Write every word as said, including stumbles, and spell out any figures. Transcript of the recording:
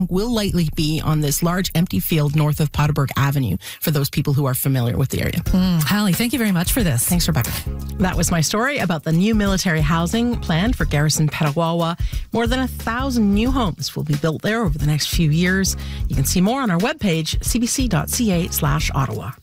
will likely be on this large empty field north of Paterberg Avenue for those people who are familiar with the area. Mm, Hallie, thank you very much for this. Thanks, Rebecca. That was my story about the new military housing planned for Garrison Petawawa. More than a thousand new homes will be built there over the next few years. You can see more on our webpage, c b c dot c a slash Ottawa.